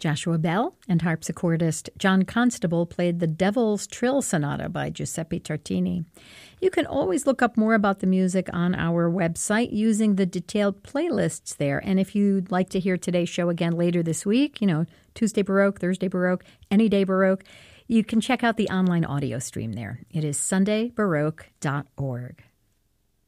Joshua Bell and harpsichordist John Constable played the Devil's Trill Sonata by Giuseppe Tartini. You can always look up more about the music on our website using the detailed playlists there. And if you'd like to hear today's show again later this week, Tuesday Baroque, Thursday Baroque, any day Baroque, you can check out the online audio stream there. It is sundaybaroque.org.